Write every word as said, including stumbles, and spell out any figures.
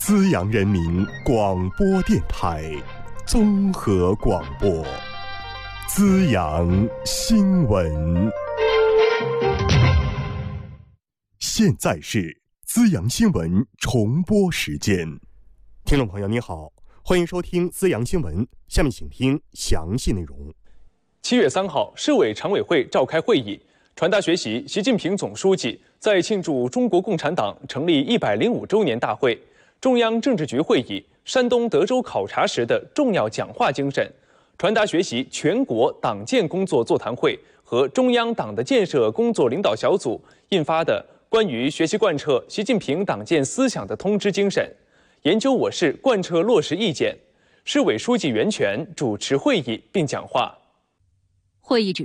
资阳人民广播电台综合广播，资阳新闻。现在是资阳新闻重播时间。听众朋友你好，欢迎收听资阳新闻，下面请听详细内容。 七月三号，市委常委会召开会议，传达学习习近平总书记在庆祝中国共产党成立一百零五周年大会、中央政治局会议、山东德州考察时的重要讲话精神，传达学习全国党建工作座谈会和中央党的建设工作领导小组印发的关于学习贯彻习近平党建思想的通知精神，研究我市贯彻落实意见。市委书记袁泉主持会议并讲话。 会议指